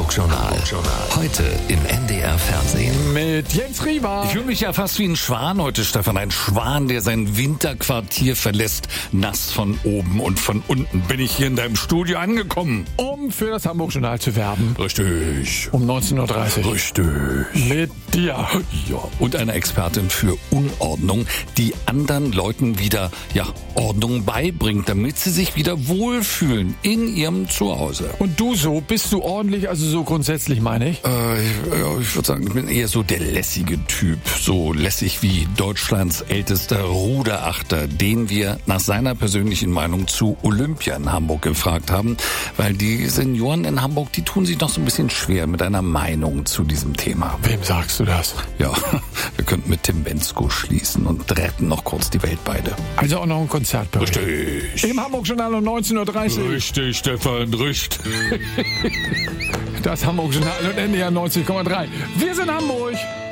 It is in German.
Hamburg-Journal. Heute im NDR Fernsehen. Mit Jens Riewer. Ich fühle mich ja fast wie ein Schwan heute, Stefan. Ein Schwan, der sein Winterquartier verlässt. Nass von oben und von unten bin ich hier in deinem Studio angekommen. Um für das Hamburg-Journal zu werben. Richtig. Um 19.30 Uhr. Richtig. Mit dir. Ja, und einer Expertin für Unordnung, die anderen Leuten wieder, Ordnung beibringt, damit sie sich wieder wohlfühlen in ihrem Zuhause. Und du so? Bist du ordentlich? Also so grundsätzlich, meine ich? Ich würde sagen, ich bin eher so der lässige Typ. So lässig wie Deutschlands ältester Ruderachter, den wir nach seiner persönlichen Meinung zu Olympia in Hamburg gefragt haben. Weil die Senioren in Hamburg, die tun sich noch so ein bisschen schwer mit einer Meinung zu diesem Thema. Wem sagst du das? Ja, wir könnten mit Tim Bendzko schließen und retten noch kurz die Welt beide. Also auch noch ein Konzertbericht. Richtig. Im Hamburg-Journal um 19.30 Uhr. Richtig, Stefan, richtig. Das Hamburg-Journal und NDR 90,3. Wir sind Hamburg.